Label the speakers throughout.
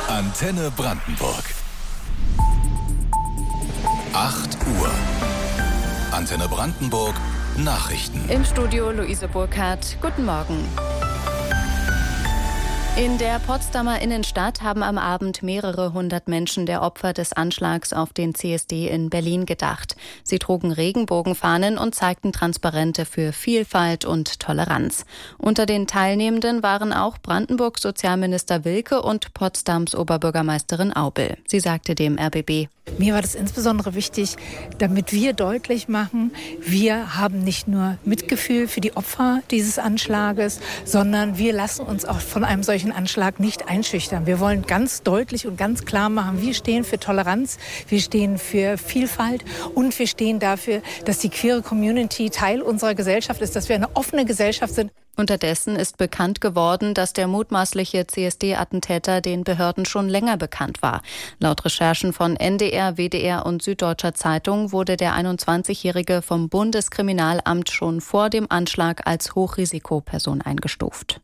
Speaker 1: Antenne Brandenburg. 8 Uhr. Antenne Brandenburg Nachrichten.
Speaker 2: Im Studio Luise Burkhardt. Guten Morgen. In der Potsdamer Innenstadt haben am Abend mehrere hundert Menschen der Opfer des Anschlags auf den CSD in Berlin gedacht. Sie trugen Regenbogenfahnen und zeigten Transparente für Vielfalt und Toleranz. Unter den Teilnehmenden waren auch Brandenburgs Sozialminister Wilke und Potsdams Oberbürgermeisterin Aubel. Sie sagte dem RBB:
Speaker 3: Mir war das insbesondere wichtig, damit wir deutlich machen, wir haben nicht nur Mitgefühl für die Opfer dieses Anschlages, sondern wir lassen uns auch von einem solchen Anschlag nicht einschüchtern. Wir wollen ganz deutlich und ganz klar machen, wir stehen für Toleranz, wir stehen für Vielfalt und wir stehen dafür, dass die queere Community Teil unserer Gesellschaft ist, dass wir eine offene Gesellschaft sind.
Speaker 2: Unterdessen ist bekannt geworden, dass der mutmaßliche CSD-Attentäter den Behörden schon länger bekannt war. Laut Recherchen von NDR, WDR und Süddeutscher Zeitung wurde der 21-Jährige vom Bundeskriminalamt schon vor dem Anschlag als Hochrisikoperson eingestuft.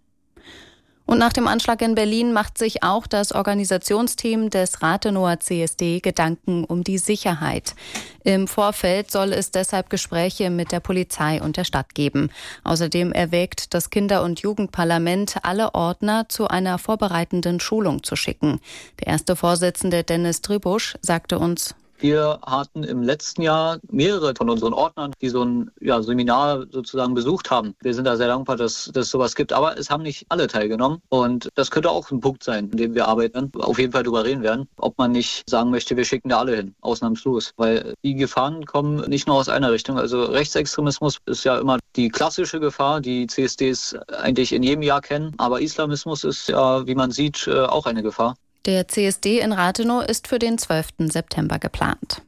Speaker 2: Und nach dem Anschlag in Berlin macht sich auch das Organisationsteam des Rathenower CSD Gedanken um die Sicherheit. Im Vorfeld soll es deshalb Gespräche mit der Polizei und der Stadt geben. Außerdem erwägt das Kinder- und Jugendparlament, alle Ordner zu einer vorbereitenden Schulung zu schicken. Der erste Vorsitzende Dennis Tribusch sagte uns:
Speaker 4: Wir hatten im letzten Jahr mehrere von unseren Ordnern, die so ein Seminar sozusagen besucht haben. Wir sind da sehr dankbar, dass es sowas gibt, aber es haben nicht alle teilgenommen und das könnte auch ein Punkt sein, an dem wir arbeiten, auf jeden Fall drüber reden werden, ob man nicht sagen möchte, wir schicken da alle hin, ausnahmslos, weil die Gefahren kommen nicht nur aus einer Richtung. Also Rechtsextremismus ist ja immer die klassische Gefahr, die CSDs eigentlich in jedem Jahr kennen, aber Islamismus ist ja, wie man sieht, auch eine Gefahr.
Speaker 2: Der CSD in Rathenow ist für den 12. September geplant.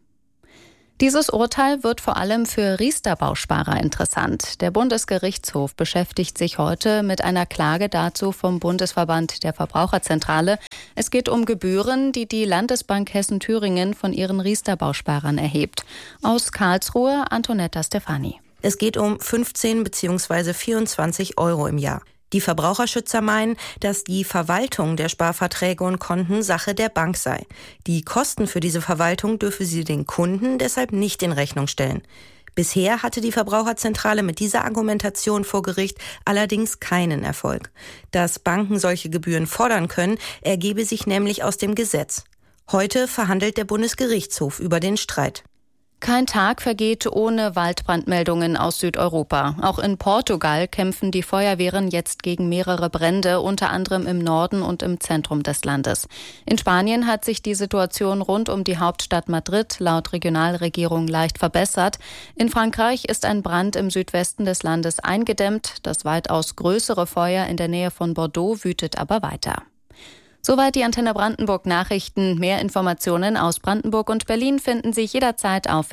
Speaker 2: Dieses Urteil wird vor allem für Riester-Bausparer interessant. Der Bundesgerichtshof beschäftigt sich heute mit einer Klage dazu vom Bundesverband der Verbraucherzentrale. Es geht um Gebühren, die die Landesbank Hessen-Thüringen von ihren Riester-Bausparern erhebt. Aus Karlsruhe Antonetta Stefani.
Speaker 5: Es geht um 15 bzw. 24 € im Jahr. Die Verbraucherschützer meinen, dass die Verwaltung der Sparverträge und Konten Sache der Bank sei. Die Kosten für diese Verwaltung dürfe sie den Kunden deshalb nicht in Rechnung stellen. Bisher hatte die Verbraucherzentrale mit dieser Argumentation vor Gericht allerdings keinen Erfolg. Dass Banken solche Gebühren fordern können, ergebe sich nämlich aus dem Gesetz. Heute verhandelt der Bundesgerichtshof über den Streit.
Speaker 2: Kein Tag vergeht ohne Waldbrandmeldungen aus Südeuropa. Auch in Portugal kämpfen die Feuerwehren jetzt gegen mehrere Brände, unter anderem im Norden und im Zentrum des Landes. In Spanien hat sich die Situation rund um die Hauptstadt Madrid laut Regionalregierung leicht verbessert. In Frankreich ist ein Brand im Südwesten des Landes eingedämmt. Das weitaus größere Feuer in der Nähe von Bordeaux wütet aber weiter. Soweit die Antenne Brandenburg Nachrichten. Mehr Informationen aus Brandenburg und Berlin finden Sie jederzeit auf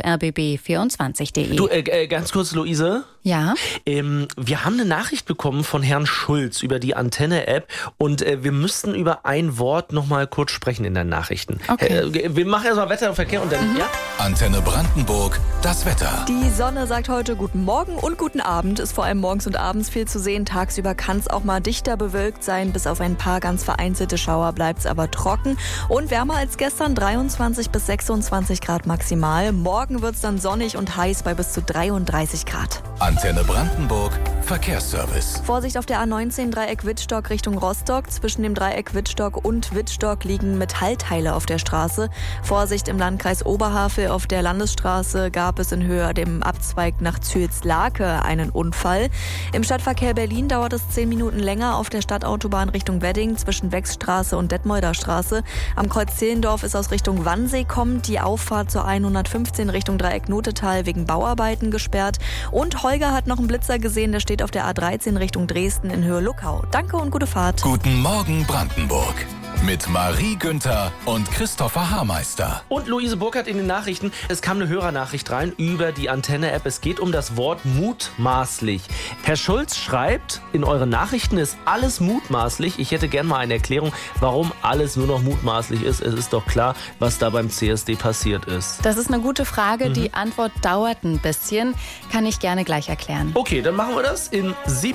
Speaker 2: rbb24.de.
Speaker 6: Du, ganz kurz, Luise.
Speaker 2: Ja?
Speaker 6: Wir haben eine Nachricht bekommen von Herrn Schulz über die Antenne-App und wir müssten über ein Wort noch mal kurz sprechen in den Nachrichten.
Speaker 2: Okay.
Speaker 6: Wir machen erstmal Wetter und Verkehr und dann, ja?
Speaker 1: Antenne Brandenburg, das Wetter.
Speaker 7: Die Sonne sagt heute guten Morgen und guten Abend. Ist vor allem morgens und abends viel zu sehen. Tagsüber kann es auch mal dichter bewölkt sein. Bis auf ein paar ganz vereinzelte Schauer bleibt es aber trocken. Und wärmer als gestern, 23 bis 26 Grad maximal. Morgen wird es dann sonnig und heiß bei bis zu 33 Grad.
Speaker 1: Antenne Brandenburg, Verkehrsservice.
Speaker 7: Vorsicht auf der A19 Dreieck Wittstock Richtung Rostock. Zwischen dem Dreieck Wittstock und Wittstock liegen Metallteile auf der Straße. Vorsicht im Landkreis Oberhavel. Auf der Landesstraße gab es in Höhe dem Abzweig nach Zühlslake einen Unfall. Im Stadtverkehr Berlin dauert es 10 Minuten länger auf der Stadtautobahn Richtung Wedding zwischen Wechsstraße und Detmolder Straße. Am Kreuz Zehlendorf ist aus Richtung Wannsee kommend die Auffahrt zur 115 Richtung Dreieck Notetal wegen Bauarbeiten gesperrt. Und Holger hat noch einen Blitzer gesehen, der steht auf der A13 Richtung Dresden in Höhe Luckau. Danke und gute Fahrt.
Speaker 1: Guten Morgen Brandenburg. Mit Marie Günther und Christopher Haarmeister.
Speaker 6: Und Luise Burkhardt in den Nachrichten. Es kam eine Hörernachricht rein über die Antenne-App. Es geht um das Wort mutmaßlich. Herr Schulz schreibt, in euren Nachrichten ist alles mutmaßlich. Ich hätte gern mal eine Erklärung, warum alles nur noch mutmaßlich ist. Es ist doch klar, was da beim CSD passiert ist.
Speaker 2: Das ist eine gute Frage. Die Antwort dauert ein bisschen. Kann ich gerne gleich erklären.
Speaker 6: Okay, dann machen wir das in 7